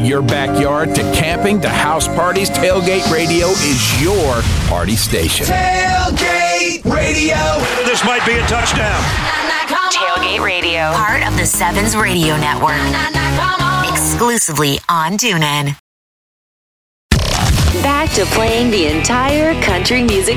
your backyard to camping to house parties, Tailgate Radio is your party station. Tailgate Radio. This might be a touchdown. Tailgate Radio, part of the Sevens Radio Network. Exclusively on TuneIn. Back to playing the entire country music